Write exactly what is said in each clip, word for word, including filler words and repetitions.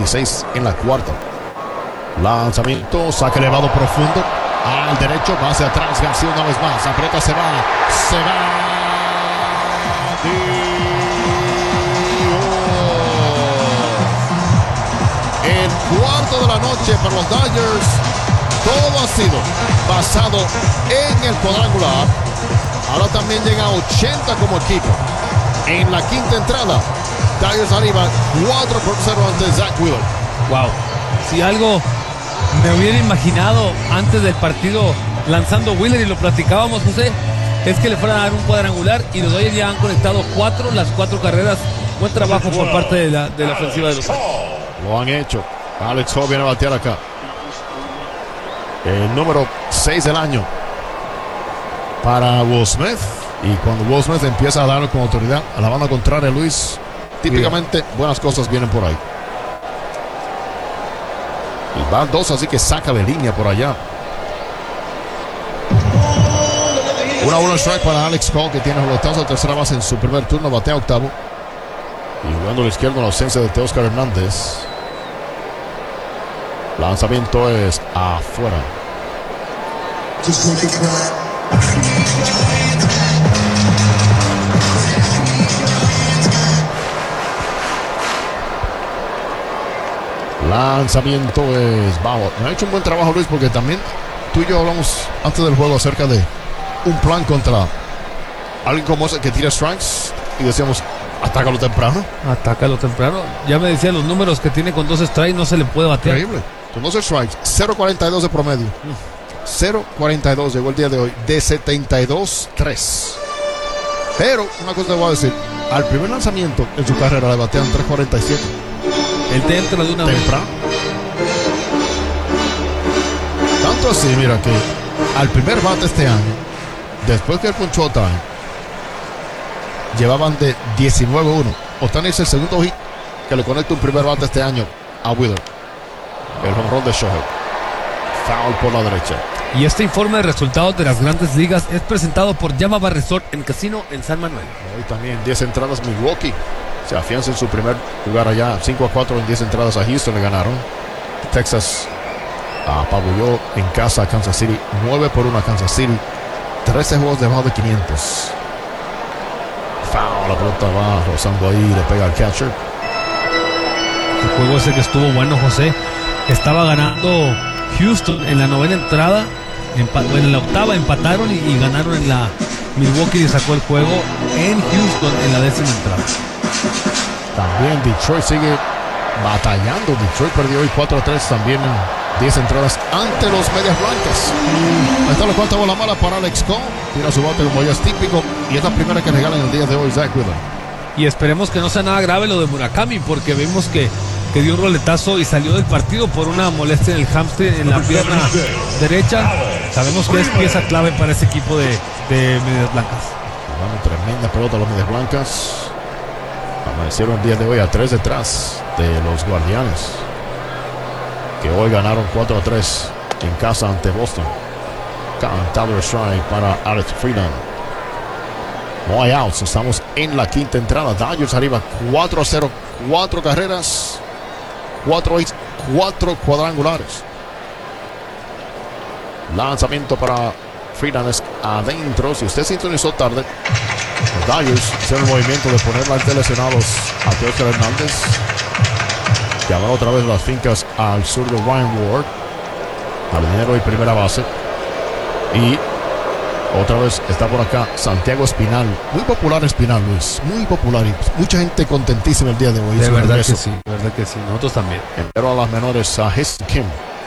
dieciséis en la cuarta. Lanzamiento, saque elevado profundo. Al derecho, va hacia atrás. García una vez más. Aprieta, se va. Se va. El cuarto de la noche para los Dodgers. Todo ha sido basado en el cuadrangular. Ahora también llega a ochenta como equipo. En la quinta entrada, Dodgers arriba cuatro por cero ante Zach Wheeler. Wow. Si algo me hubiera imaginado antes del partido lanzando Wheeler, y lo platicábamos, José, es que le fueran a dar un cuadrangular, y los Dodgers ya han conectado cuatro, las cuatro carreras. Buen trabajo por parte de la, de la ofensiva de los Dodgers. Lo han hecho. Alex Hall viene a batear acá. El número seis del año para Will Smith. Y cuando Will Smith empieza a darle con autoridad a la banda contraria, Luis, típicamente Mira. buenas cosas vienen por ahí. Y van dos, así que saca de línea por allá. Una buena strike para Alex Cole, que tiene pelotazo de tercera base en su primer turno, batea octavo. Y jugando a la izquierda en la ausencia de Teóscar Hernández. Lanzamiento es afuera. Lanzamiento es bajo. Me ha hecho un buen trabajo, Luis, porque también tú y yo hablamos antes del juego acerca de un plan contra alguien como ese que tira strikes, y decíamos, atácalo temprano. Atácalo temprano. Ya me decía los números que tiene con dos strikes, no se le puede batear. Increíble. Con dos strikes, cero cuarenta y dos de promedio. cero cuarenta y dos llegó el día de hoy, de setenta y dos tres. Pero una cosa te voy a decir, al primer lanzamiento en su carrera le batean tres cuarenta y siete. Él te entra de una vez. Temprano. Tanto así, mira, que al primer bate este año, después que el ponchó Otani, llevaban de diecinueve uno. Otani es el segundo hit que le conecta un primer bate este año a Wheeler. El home run de Shohei. Foul por la derecha. Y este informe de resultados de las grandes ligas es presentado por Yamaba Resort en Casino en San Manuel. Hoy también diez entradas Milwaukee. Se afianza en su primer lugar allá. cinco a cuatro en diez entradas a Houston, le ganaron. Texas apabulló en casa a Kansas City. nueve por uno a Kansas City. trece juegos debajo de quinientos. Foul, la pelota va rozando ahí, le pega al catcher. El juego ese que estuvo bueno, José. Estaba ganando Houston en la novena entrada. En la octava empataron y, y ganaron en la Milwaukee, y sacó el juego en Houston en la décima entrada. También Detroit sigue batallando. Detroit perdió hoy cuatro a tres también en diez entradas ante los Medias Blancas. Ahí está la cuarta bola mala para Alex Cole. Tira su bate como ya es típico, y es la primera que regalan el día de hoy Zach Wheeler. Y esperemos que no sea nada grave lo de Murakami, porque vimos que, que dio un roletazo y salió del partido por una molestia en el hamstring en la pierna derecha. Sabemos que es pieza clave para ese equipo de, de Medias Blancas. Jugando tremenda pelota los Medias Blancas. Amanecieron el día de hoy a tres detrás de los Guardianes, que hoy ganaron cuatro a tres en casa ante Boston. Cantador strike para Alex Freeland. No hay outs, estamos en la quinta entrada. Dodgers arriba cuatro a cero, cuatro carreras, cuatro hits, cuatro cuadrangulares. Lanzamiento para Freeland es adentro. Si usted sintonizó tarde, los Dodgers hicieron el movimiento de poner ante lesionados a Teóscar Hernández, que habrá otra vez las fincas al sur de Ryan Ward, jardinero y primera base. Y otra vez está por acá Santiago Espinal. Muy popular Espinal, Luis. Muy popular. Y mucha gente contentísima el día de hoy. De verdad que sí, de verdad que sí. Nosotros también. Pero a las menores a Hess Kim.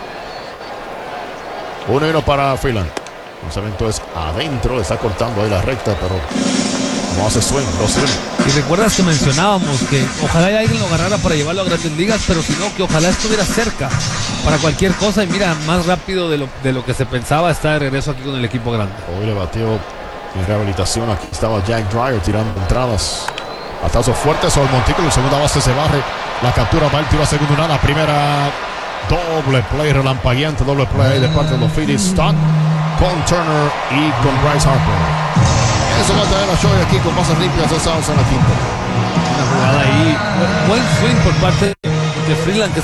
Uno y uno para Freeland. El lanzamiento es adentro. Está cortando ahí la recta, pero no hace swing, no swing. Y recuerdas que mencionábamos que ojalá alguien lo agarrara para llevarlo a Grandes Ligas, pero si no, que ojalá estuviera cerca para cualquier cosa. Y mira, más rápido de lo, de lo que se pensaba, está de regreso aquí con el equipo grande. Hoy le batió en rehabilitación. Aquí estaba Jack Dreyer tirando entradas. Batazos fuertes sobre el montículo. Segunda base se barre. La captura va el tiro a segunda, una. La primera, doble play relampagueante. Doble play ahí de parte de los Phillies. Stock con Turner y con Bryce Harper. Eso va a traer a show aquí con bases limpias. Estamos en la quinta. Una jugada ahí. Buen swing por parte de Freeland, que